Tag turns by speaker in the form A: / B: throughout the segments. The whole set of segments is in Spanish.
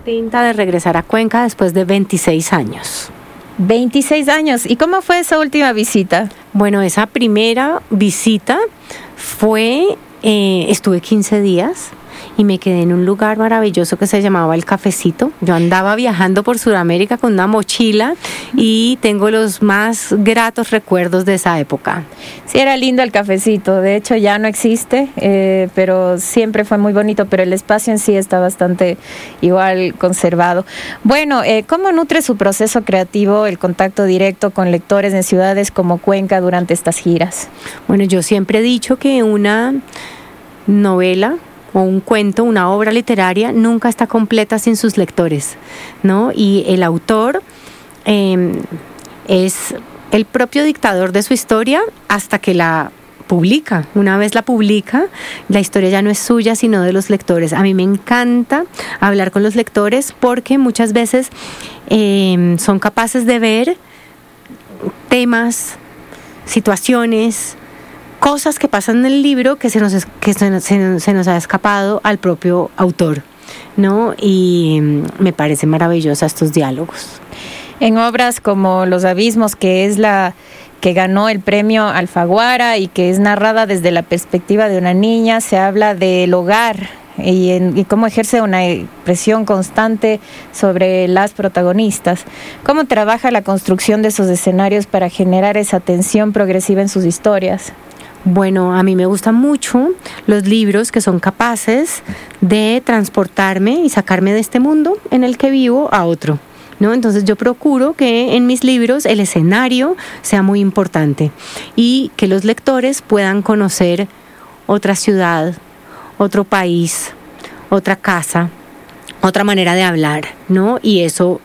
A: contenta de regresar a Cuenca después de 26 años.
B: 26 años. ¿Y cómo fue esa última visita?
A: Bueno, esa primera visita fue, estuve 15 días y me quedé en un lugar maravilloso que se llamaba El Cafecito. Yo andaba viajando por Sudamérica con una mochila y tengo los más gratos recuerdos de esa época.
B: Sí, era lindo El Cafecito. De hecho, ya no existe, pero siempre fue muy bonito, pero el espacio en sí está bastante igual conservado. Bueno, ¿cómo nutre su proceso creativo el contacto directo con lectores en ciudades como Cuenca durante estas giras?
A: Bueno, yo siempre he dicho que una novela o un cuento, una obra literaria, nunca está completa sin sus lectores, ¿no? Y el autor es el propio dictador de su historia hasta que la publica. Una vez la publica, la historia ya no es suya, sino de los lectores. A mí me encanta hablar con los lectores porque muchas veces son capaces de ver temas, situaciones, cosas que pasan en el libro que se nos ha escapado al propio autor, ¿no? Y me parece maravillosa estos diálogos.
B: En obras como Los Abismos, que es la que ganó el premio Alfaguara y que es narrada desde la perspectiva de una niña, se habla del hogar y cómo ejerce una presión constante sobre las protagonistas. ¿Cómo trabaja la construcción de esos escenarios para generar esa tensión progresiva en sus historias?
A: Bueno, a mí me gustan mucho los libros que son capaces de transportarme y sacarme de este mundo en el que vivo a otro, ¿no? Entonces yo procuro que en mis libros el escenario sea muy importante y que los lectores puedan conocer otra ciudad, otro país, otra casa, otra manera de hablar, ¿no? Y eso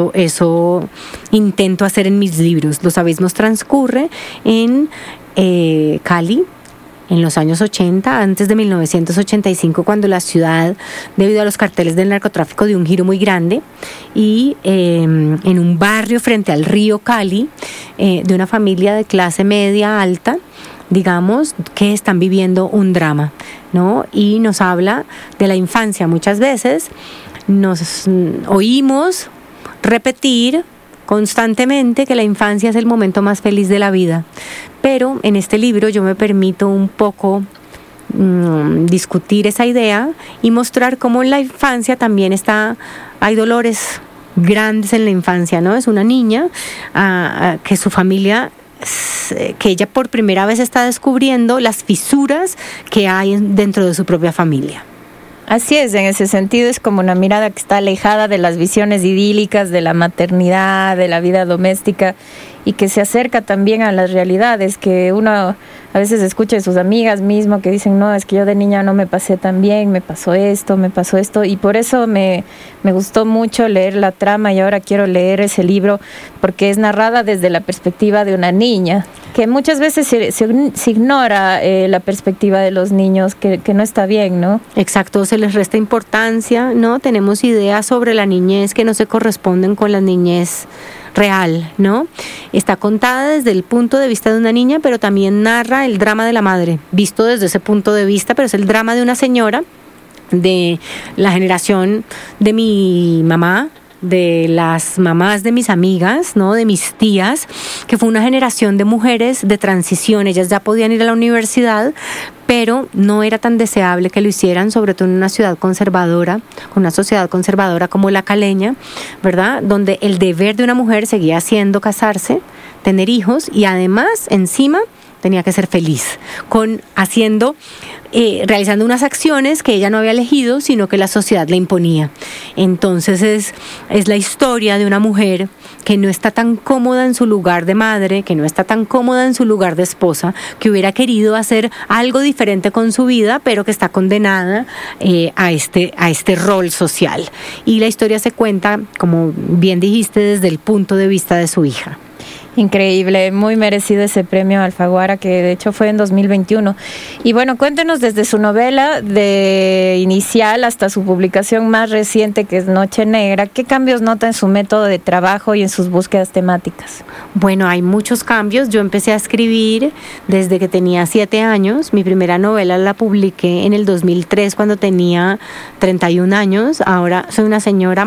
A: intento hacer en mis libros. Los Abismos transcurre en Cali, en los años 80, antes de 1985, cuando la ciudad, debido a los carteles del narcotráfico, dio un giro muy grande, y en un barrio frente al río Cali, de una familia de clase media alta, digamos, que están viviendo un drama, ¿no? Y nos habla de la infancia. Muchas veces nos oímos repetir constantemente que la infancia es el momento más feliz de la vida, pero en este libro yo me permito un poco discutir esa idea y mostrar cómo en la infancia también hay dolores grandes en la infancia, ¿no? Es una niña que su familia, que ella por primera vez está descubriendo las fisuras que hay dentro de su propia familia.
B: Así es, en ese sentido es como una mirada que está alejada de las visiones idílicas de la maternidad, de la vida doméstica, y que se acerca también a las realidades que uno a veces escucha de sus amigas mismo que dicen, no, es que yo de niña no me pasé tan bien, me pasó esto, y por eso me gustó mucho leer la trama y ahora quiero leer ese libro porque es narrada desde la perspectiva de una niña, que muchas veces se ignora la perspectiva de los niños, que no está bien, ¿no?
A: Exacto, se les resta importancia, ¿no? Tenemos ideas sobre la niñez que no se corresponden con la niñez real, ¿no? Está contada desde el punto de vista de una niña, pero también narra el drama de la madre, visto desde ese punto de vista, pero es el drama de una señora de la generación de mi mamá, de las mamás de mis amigas, ¿no? De mis tías, que fue una generación de mujeres de transición. Ellas ya podían ir a la universidad, pero no era tan deseable que lo hicieran, sobre todo en una ciudad conservadora, con una sociedad conservadora como la caleña, ¿verdad? Donde el deber de una mujer seguía siendo casarse, tener hijos y además, encima, tenía que ser feliz, realizando unas acciones que ella no había elegido, sino que la sociedad le imponía. Entonces es la historia de una mujer que no está tan cómoda en su lugar de madre, que no está tan cómoda en su lugar de esposa, que hubiera querido hacer algo diferente con su vida, pero que está condenada a este rol social. Y la historia se cuenta, como bien dijiste, desde el punto de vista de su hija.
B: Increíble, muy merecido ese premio Alfaguara, que de hecho fue en 2021. Y bueno, cuéntenos desde su novela de inicial hasta su publicación más reciente, que es Noche Negra, ¿qué cambios nota en su método de trabajo y en sus búsquedas temáticas?
A: Bueno, hay muchos cambios. Yo empecé a escribir desde que tenía 7 años. Mi primera novela la publiqué en el 2003 cuando tenía 31 años. Ahora soy una señora